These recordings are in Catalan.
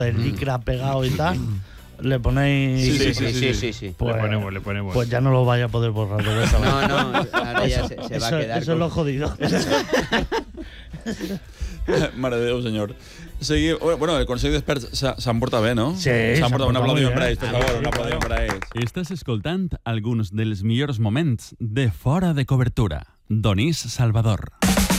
el licra pegado y tal, le ponéis... Sí. Pues, le ponemos. Pues ya no lo vaya a poder borrar de esa manera. No, ahora ya se va a quedar. Eso es lo jodido. Mare de Déu, senyor. Bueno, el Consell d'Experts s'han portat bé, no? Sí, s'han portat. Un aplaudiment per bé. ells, per favor, un aplaudiment per ells. Estàs escoltant alguns dels millors moments de Fora de Cobertura. Donís Salvador.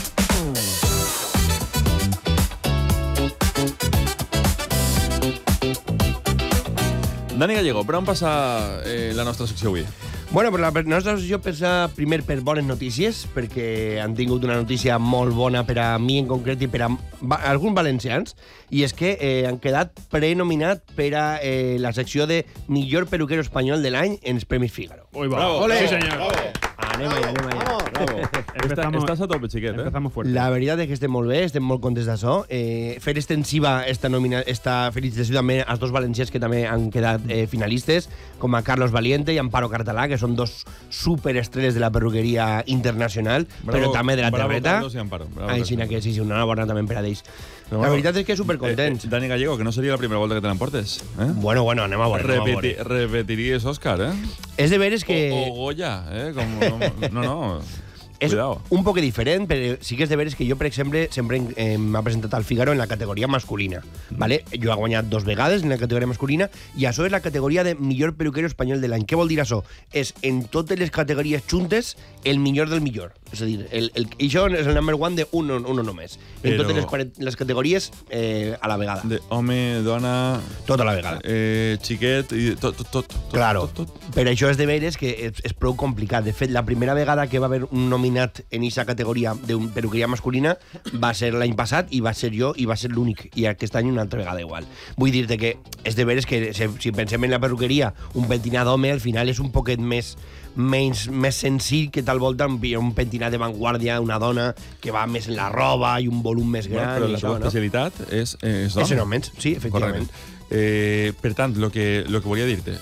Dani Gallego, per on passa la nostra secció avui? Bueno, per la nostra associació passa primer per bones notícies, perquè han tingut una notícia molt bona per a mi en concret i per a alguns valencians, i és que han quedat prenominat per a la secció de millor peluquero espanyol de l'any en els Premis Fígaro. Uy, va. Bravo. Sí, señor. Bravo. Anem allà. Empezamos, Estàs a tope, xiquet, empezamos fuerte. La veritat és que estem molt bé, estem molt contents d'això. Fer extensiva esta felicitació també als dos valencians que també han quedat finalistes, com a Carlos Valiente i Amparo Cartalà, que són dos superestrelles de la perruqueria internacional, però també de la terreta. Així que sí, una bona també per a ells. La veritat és que supercontents. Dani Gallego, que no seria la primera volta que te l'emportes. Bueno, anem a veure. Repetiries Òscar, És de veres que... O Goya, No. És Cuidado. un poc diferent, però sí que és de veres que jo, per exemple, sempre m'ha presentat al Figaro en la categoria masculina. ¿Vale? Jo he guanyat 2 vegades en la categoria masculina i això és la categoria de millor peluquero espanyol de l'any. Què vol dir això? És en totes les categories juntes el millor del millor. És a dir, això és el number one de uno només. En Però... totes les categories a la vegada. De home, dona... Tota la vegada. Xiquet, i tot. Claro. Per això és de veres que és prou complicat. De fet, la primera vegada que va haver un nominat en aquesta categoria de peluqueria masculina va ser l'any passat i va ser jo i va ser l'únic. I aquest any una altra vegada igual. Vull dir-te que és de veres que si pensem en la perruqueria, un pentinat d'home al final és un poquet més senzill que tal volta un pentinat de vanguardia, una dona que va més en la roba i un volum més gran. Però la seva especialitat és dona. És en homes, sí, efectivament. Per tant, lo que volia dir-te,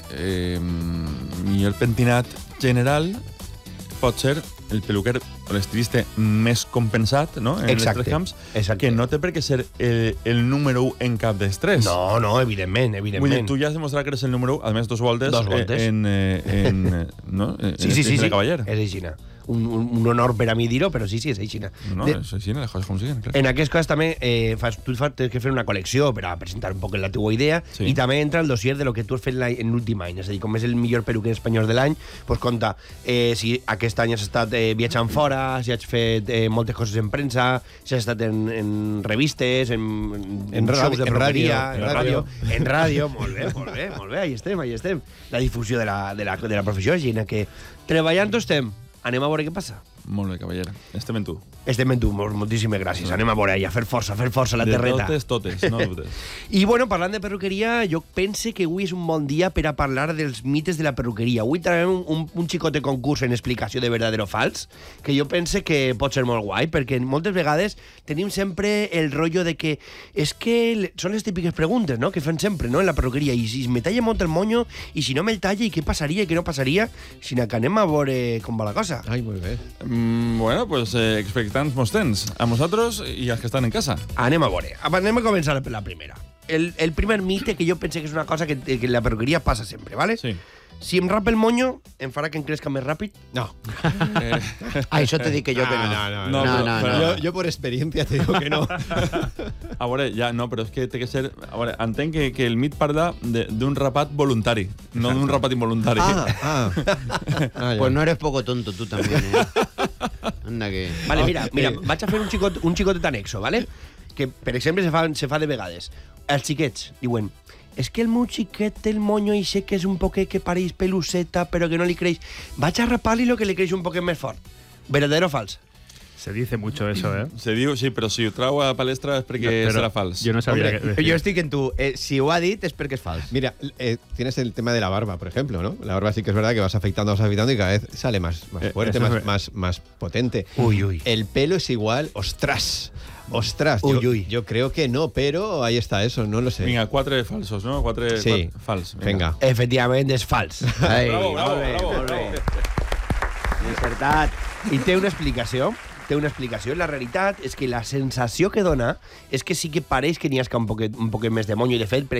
millor pentinat general pot ser el peluquer o l'estilista més compensat, no? En els tres camps, que no té per què ser el número 1 en cap dels tres. No, evidentment. Vull dir, tu ja has demostrat que eres el número 1, a més, 2 voltes. No? Sí. De cavaller. És aixina. Un honor per a mi dir-ho, però sí, és aixina. No, és aixina, les coses com siguen. En aquest cas també tu tens que fer una col·lecció per a presentar un poc la teva idea, i també entra el dossier de lo que tu has fet en l'últim any. És a dir, com és el millor peluquer espanyol de l'any, doncs compta si aquest any has estat viatjant fora, si has fet moltes coses en premsa, si has estat en revistes, en shows de perruqueria, en ràdio. Molt bé, ahí estem. La difusió de la professió, Gina, que treballant estem. Anem a veure què passa. Molt bé, cavaller. Estem en tu. Estem en tu, moltíssimes gràcies. Anem a veure, a fer força la terreta. De totes, no dubtes. I, bueno, parlant de perruqueria, jo pense que avui és un bon dia per a parlar dels mites de la perruqueria. Avui traiem un xicote concurs en explicació de verdadero o fals, que jo pense que pot ser molt guai, perquè moltes vegades tenim sempre el rotllo de que és que són les típiques preguntes, no?, que fan sempre, no?, en la perruqueria. I si me talla molt el moño, i si no me'l talla, i què passaria i què no passaria, sinó que anem a veure com va la cosa. Ai, molt bé. Bueno, pues expectants mos tens, a nosaltres i als que estan en casa. Anem a veure. Anem a començar per la primera. El primer mite, que jo pense que és una cosa que en la perruqueria passa sempre, ¿vale? Sí. Si em rapa el moño, em farà que em crezca més ràpid? No. Això te dic que jo que no. No. Yo por experiencia te digo que no. A veure, ja, no, però és que té que ser... A veure, entenc que el mit parla d'un rapat voluntari, no d'un rapat involuntari. Pues no eres poco tonto tú también, Anda que... Vale, mira, vaig a fer un xicotet anexo, ¿vale? Que, per exemple, se fa de vegades. Els xiquets diuen: és que el meu xiquet té el moño i sé que és un poquet que pareix peluseta, però que no li creix. Vaig a rapar-li lo que li creix un poquet més fort. ¿Verdadero o fals? Se dice mucho eso, Se diu, sí, però si ho trau a palestra és perquè serà fals. Yo no sabía que decir. Yo estoy en tu. Si ho ha dit es porque es falso. Mira, tienes el tema de la barba, por ejemplo, ¿no? La barba sí que es verdad que vas afeitando y cada vez sale más fuerte, más potente. Uy. El pelo es igual, ostras. Yo creo que no, pero ahí está eso, no lo sé. Vinga, 4 falsos, no? 4 fals. Venga. Efectivament, és fals. Bravo. Encertat. I té una explicació. té una explicació. La realitat és que la sensació que dona és que sí que pareix que n'hi ha un poquet més de monyo. I, de fet, per